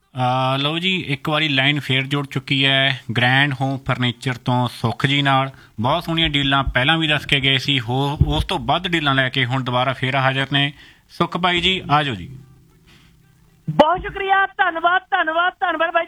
ਲਓ ਜੀ, ਇੱਕ ਵਾਰੀ ਲਾਈਨ ਫੇਰ ਜੁੜ ਚੁੱਕੀ ਹੈ ਗ੍ਰੈਂਡ ਹੋਮ ਫਰਨੀਚਰ ਤੋਂ ਸੁੱਖ ਜੀ ਨਾਲ। ਬਹੁਤ ਸੋਹਣੀਆਂ ਡੀਲਾਂ ਪਹਿਲਾਂ ਵੀ ਦੱਸ ਕੇ ਗਏ ਸੀ, ਉਸ ਤੋਂ ਵੱਧ ਡੀਲਾਂ ਲੈ ਕੇ ਹੁਣ ਦੁਬਾਰਾ ਫੇਰ ਹਾਜ਼ਰ ਨੇ। ਸੁੱਖ ਬਾਈ ਜੀ, ਆ ਜਾਓ ਜੀ। ਬਹੁਤ ਸ਼ੁਕਰੀਆ, ਧੰਨਵਾਦ ਧੰਨਵਾਦ ਧੰਨਵਾਦ ਬਾਈ।